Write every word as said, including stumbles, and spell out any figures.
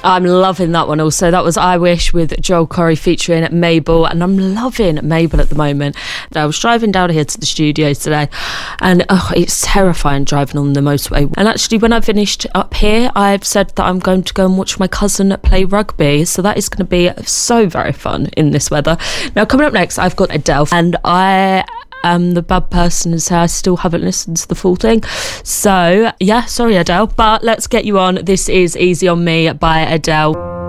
I'm loving that one also. That was I Wish with Joel Corry featuring Mabel, and I'm loving Mabel at the moment. I was driving down here to the studio today, and oh, it's terrifying driving on the motorway. And actually, when I finished up here, I've said that I'm going to go and watch my cousin play rugby, so that is going to be so very fun in this weather. Now, coming up next, I've got Adele, and I... Um, the bad person is I still haven't listened to the full thing. So, yeah, sorry, Adele. But let's get you on. This is Easy on Me by Adele.